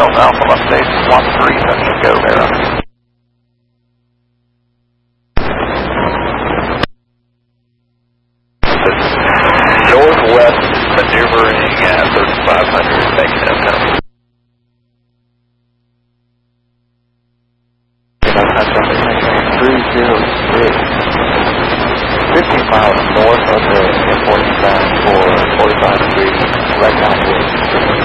Delta Alpha, left base 13, then you go there. Northwest maneuvering at 3500, making it now. 306. 15 miles north of the airport sign for 45 degrees, right downwind.